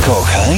Kochaj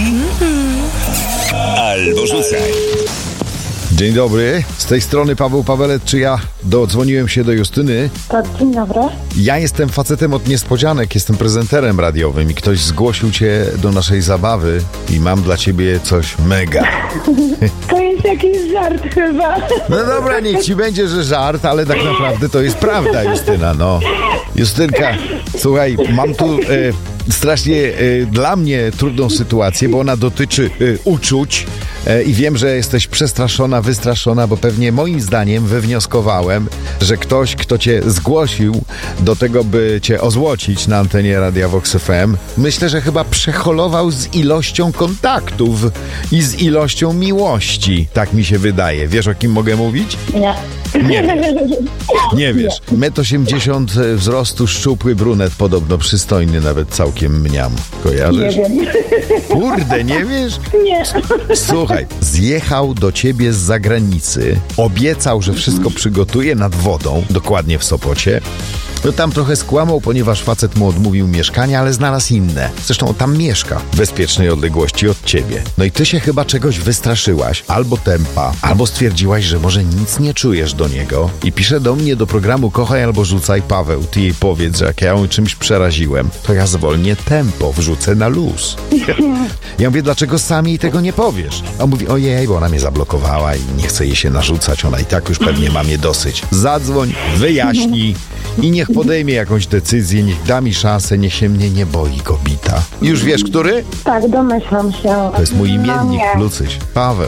albo rzucaj. Dzień dobry, z tej strony Paweł Pawelet. Czy ja dodzwoniłem się do Justyny? Tak, dzień dobry. Ja jestem facetem od niespodzianek, jestem prezenterem radiowym i ktoś zgłosił cię do naszej zabawy i mam dla ciebie coś mega. To jest jakiś żart chyba. No dobra, niech ci będzie, że żart, ale tak naprawdę to jest prawda, Justyna, no. Justynka, słuchaj, mam tu strasznie dla mnie trudną sytuację, bo ona dotyczy uczuć i wiem, że jesteś przestraszona, wystraszona, bo pewnie moim zdaniem wywnioskowałem, że ktoś, kto cię zgłosił do tego, by cię ozłocić na antenie Radia Vox FM, myślę, że chyba przeholował z ilością kontaktów i z ilością miłości. Tak mi się wydaje. Wiesz, o kim mogę mówić? Nie. Nie wiesz. Nie wiesz. 1,80 m wzrostu, szczupły brunet, podobno przystojny, nawet całkiem mniam. Kojarzysz? Nie wiem. Kurde, nie wiesz? Nie. Słuchaj, zjechał do ciebie z zagranicy, obiecał, że wszystko przygotuje nad wodą, dokładnie w Sopocie. No tam trochę skłamał, ponieważ facet mu odmówił mieszkania, ale znalazł inne. Zresztą on tam mieszka, w bezpiecznej odległości od ciebie. No i ty się chyba czegoś wystraszyłaś, albo tempa, albo stwierdziłaś, że może nic nie czujesz do niego. I pisze do mnie do programu Kochaj albo Rzucaj: Paweł, ty jej powiedz, że jak ja ją czymś przeraziłem, to ja zwolnię tempo, wrzucę na luz. Ja mówię, dlaczego sam jej tego nie powiesz? A on mówi, ojej, bo ona mnie zablokowała i nie chce jej się narzucać, ona i tak już pewnie ma mnie dosyć. Zadzwoń, wyjaśnij i niech podejmie jakąś decyzję, niech da mi szansę, niech się mnie nie boi kobita. Już wiesz, który? Tak, domyślam się. To jest mój imiennik, No Lucyś. Paweł.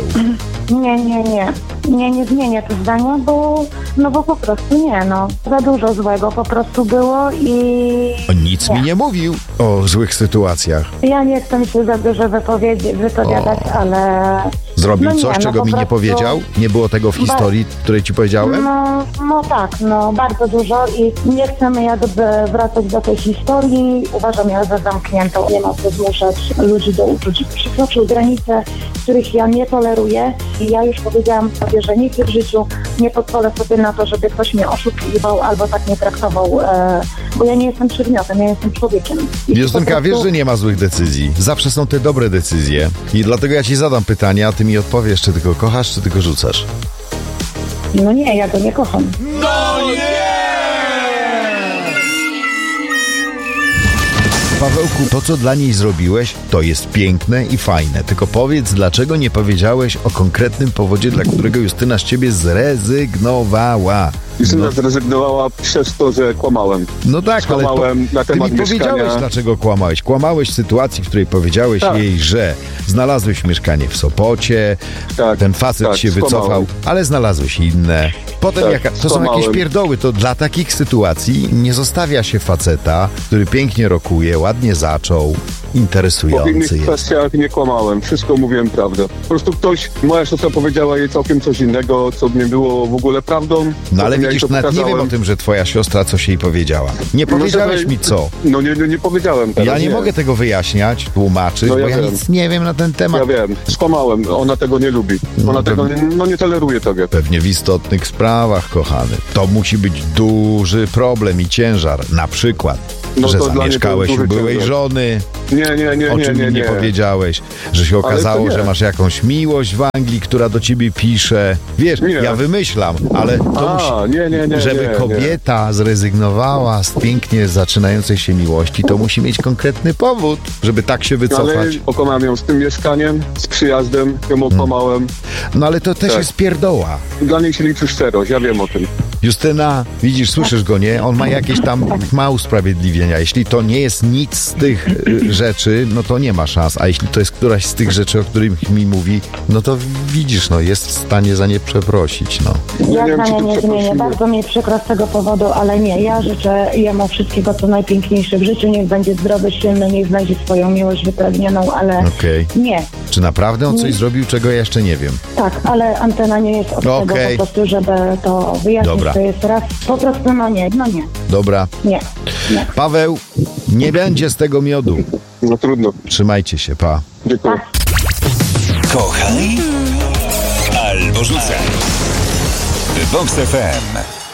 Nie zmienię to zdania, bo po prostu nie, no. Za dużo złego po prostu było i... On nic mi nie mówił o złych sytuacjach. Ja nie chcę się za dużo wypowiadać, ale... Zrobił No nie, coś, no czego po mi nie prostu- powiedział? Nie było tego w historii, której ci powiedziałem? No tak, bardzo dużo i nie chcemy jakby wracać do tej historii. Uważam ją za zamkniętą. Nie ma co zmuszać ludzi do uczuć. Przekroczył granice, których ja nie toleruję i ja już powiedziałam sobie, że nigdy w życiu nie pozwolę sobie na to, żeby ktoś mnie oszukiwał albo tak nie traktował, bo ja nie jestem przedmiotem, ja jestem człowiekiem. I Justynka, po prostu- wiesz, że nie ma złych decyzji. Zawsze są te dobre decyzje. I dlatego ja ci zadam pytania, a ty mi odpowiesz, czy ty go kochasz, czy ty go rzucasz. No nie, ja go nie kocham. Pawełku, to co dla niej zrobiłeś, to jest piękne i fajne. Tylko powiedz, dlaczego nie powiedziałeś o konkretnym powodzie, dla którego Justyna z ciebie zrezygnowała. Justyna zrezygnowała przez to, że kłamałem. No tak, ale Kłamałem na ty temat mi powiedziałeś, mieszkania. dlaczego kłamałeś. Kłamałeś w sytuacji, w której powiedziałeś Tak. jej, że znalazłeś mieszkanie w Sopocie, Tak, ten facet tak, się wycofał, skłamałem. ale znalazłeś inne. Potem Tak, to są jakieś skłamałem. pierdoły, to dla takich sytuacji nie zostawia się faceta, który pięknie rokuje, ładnie zaczął, Po innych interesujący jest. kwestiach nie kłamałem, wszystko mówiłem prawdę. Po prostu moja siostra powiedziała jej całkiem coś innego, co nie było w ogóle prawdą. No ale Potem ja jej widzisz, to nawet nie wiem pokazałem. o tym, że twoja siostra coś jej powiedziała. Nie powiedziałeś żeby- mi co. No nie powiedziałem teraz. Ja nie mogę tego wyjaśniać, tłumaczyć, No bo ja ja wiem. nic nie wiem na ten temat. Ja wiem, skłamałem, ona tego nie lubi. Ona tego nie toleruje tego. Pewnie w istotnych sprawach, kochany. To musi być duży problem i ciężar. Na przykład, No że to dla mnie to zamieszkałeś u duży byłej ciężar. żony, o czym mi nie powiedziałeś, że się okazało, nie. że masz jakąś miłość w Anglii, która do ciebie pisze. Wiesz, Nie. ja wymyślam, ale to musi... nie, Żeby kobieta zrezygnowała z pięknie zaczynającej się miłości, to musi mieć konkretny powód, żeby tak się Ale wycofać. okłamałem ją z tym mieszkaniem, z przyjazdem, ją okłamałem. No ale to też Tak. jest pierdoła. Dla niej się liczy szczerość, ja wiem o tym. Justyna, widzisz, słyszysz go, nie? On ma jakieś tam ma usprawiedliwienia. Jeśli to nie jest nic z tych rzeczy, no to nie ma szans. A jeśli to jest któraś z tych rzeczy, o których mi mówi, no to widzisz, no jest w stanie za nie przeprosić, no. Ja nie wiem, czy zdania to nie zmienię. przeprosimy. Bardzo mi przykro z tego powodu, ale nie. Ja życzę jemu wszystkiego, co najpiękniejsze w życiu. Niech będzie zdrowy, silny, niech znajdzie swoją miłość wypragnioną, ale Okej. nie. Czy naprawdę on coś zrobił, czego ja jeszcze nie wiem? Tak, ale antena nie jest od tego Okej. po prostu, żeby to wyjaśnić. Dobra. To jest raz, po prostu no nie. Dobra. Nie. Paweł, nie będzie z tego miodu. No trudno. Trzymajcie się, pa. Dziękuję. Kochaj albo rzucaj. Vox FM.